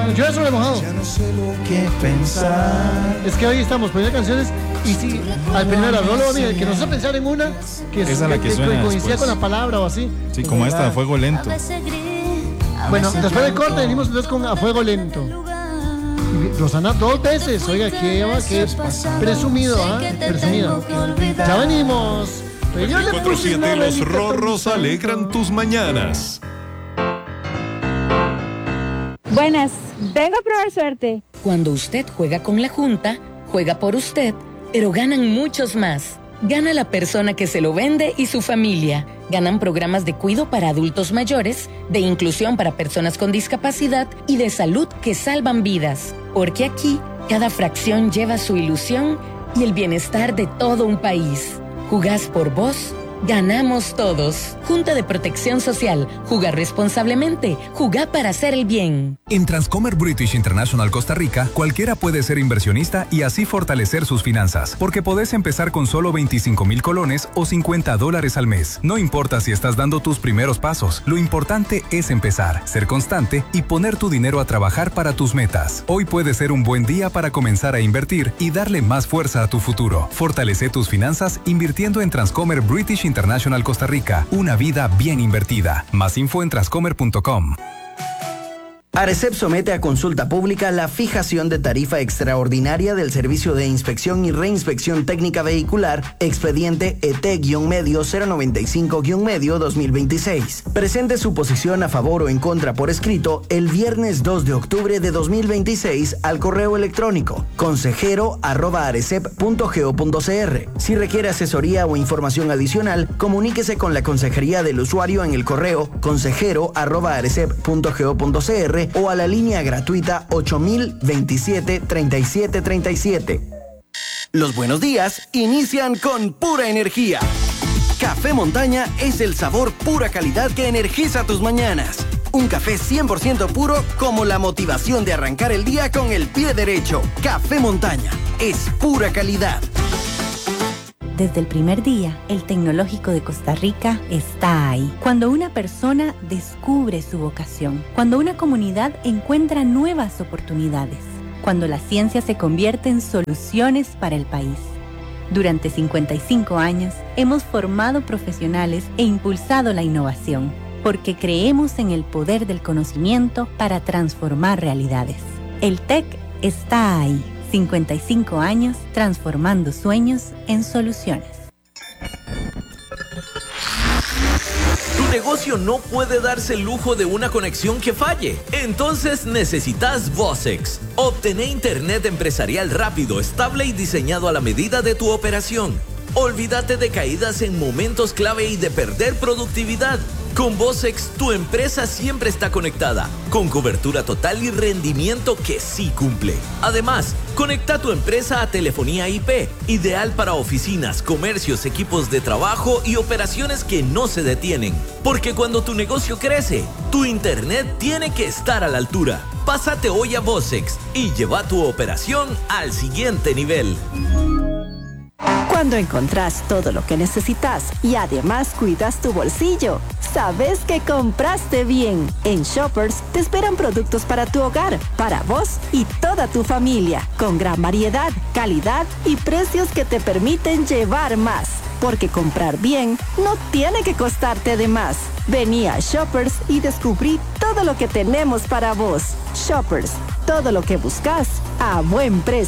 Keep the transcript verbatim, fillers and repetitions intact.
Yo eso lo he mojado. Ya no sé lo que pensar. Es que hoy estamos poniendo canciones y si al primer arrolo, mira, que nos hace pensar en una que, Esa es la que que, suena que coincida después. con la palabra o así. Sí, como esta, a fuego lento. Bueno, después del corte venimos entonces con A Fuego Lento. Y Rosana dos veces, oiga, qué, qué presumido, ¿ah? ¿eh? Presumido. Ya venimos. cuatro siete Los Rorros alegran tus mañanas. Buenas, vengo a probar suerte. Cuando usted juega con la Junta, juega por usted, pero ganan muchos más. Gana la persona que se lo vende y su familia. Ganan programas de cuidado para adultos mayores, de inclusión para personas con discapacidad y de salud que salvan vidas. Porque aquí, cada fracción lleva su ilusión y el bienestar de todo un país. ¿Jugás por vos? Ganamos todos. Junta de Protección Social. Jugar responsablemente. Jugar para hacer el bien. En Transcomer British International Costa Rica, cualquiera puede ser inversionista y así fortalecer sus finanzas. Porque podés empezar con solo veinticinco mil colones o cincuenta dólares al mes. No importa si estás dando tus primeros pasos. Lo importante es empezar, ser constante y poner tu dinero a trabajar para tus metas. Hoy puede ser un buen día para comenzar a invertir y darle más fuerza a tu futuro. Fortalece tus finanzas invirtiendo en Transcomer British International Costa Rica. Una vida bien invertida. Más info en transcomer punto com. Arecep somete a consulta pública la fijación de tarifa extraordinaria del Servicio de Inspección y Reinspección Técnica Vehicular, expediente E T-medio cero noventa y cinco-medio dos mil veintiséis. Presente su posición a favor o en contra por escrito el viernes dos de octubre de dos mil veintiséis al correo electrónico consejero arroba arecep punto go punto cr. Si requiere asesoría o información adicional, comuníquese con la consejería del usuario en el correo consejero arroba arecep punto go punto cr o a la línea gratuita ocho mil veintisiete treinta y siete treinta y siete. Los buenos días inician con pura energía. Café Montaña es el sabor pura calidad que energiza tus mañanas. Un café cien por ciento puro como la motivación de arrancar el día con el pie derecho. Café Montaña es pura calidad. Desde el primer día, el Tecnológico de Costa Rica está ahí. Cuando una persona descubre su vocación, cuando una comunidad encuentra nuevas oportunidades, cuando la ciencia se convierte en soluciones para el país. Durante cincuenta y cinco años, hemos formado profesionales e impulsado la innovación, porque creemos en el poder del conocimiento para transformar realidades. El T E C está ahí. cincuenta y cinco años transformando sueños en soluciones. Tu negocio no puede darse el lujo de una conexión que falle. Entonces necesitas Vocex. Obtené internet empresarial rápido, estable y diseñado a la medida de tu operación. Olvídate de caídas en momentos clave y de perder productividad. Con Vocex, tu empresa siempre está conectada, con cobertura total y rendimiento que sí cumple. Además, conecta tu empresa a telefonía I P, ideal para oficinas, comercios, equipos de trabajo y operaciones que no se detienen. Porque cuando tu negocio crece, tu internet tiene que estar a la altura. Pásate hoy a Vocex y lleva tu operación al siguiente nivel. Cuando encontrás todo lo que necesitas y además cuidas tu bolsillo, sabes que compraste bien. En Shoppers te esperan productos para tu hogar, para vos y toda tu familia, con gran variedad, calidad y precios que te permiten llevar más. Porque comprar bien no tiene que costarte de más. Vení a Shoppers y descubrí todo lo que tenemos para vos. Shoppers, todo lo que buscas a buen precio.